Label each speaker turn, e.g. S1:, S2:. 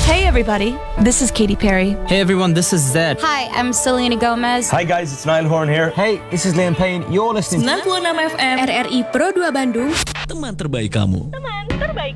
S1: Hey everybody, this is Katy Perry.
S2: Hey everyone, this is Zed.
S3: Hi, I'm Selena Gomez.
S4: Hi guys, it's Niall Horan here.
S5: Hey, this is Liam Payne. You're listening to
S1: 96 FM
S3: RRI Pro 2 Bandung.
S6: Teman terbaik kamu.
S7: Teman terbaik